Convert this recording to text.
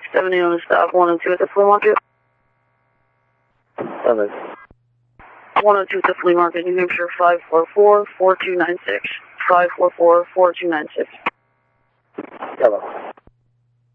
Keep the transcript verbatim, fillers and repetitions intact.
seventy on the stop, one oh two at the flea market. Seven. one oh two at the flea market, New Hampshire, five four four, four two nine six. five four four, four two nine six. Yellow.